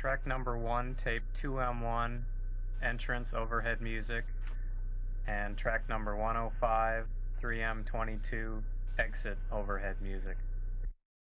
Track number 1, tape 2M1, entrance overhead music, and track number 105, 3M22, exit overhead music.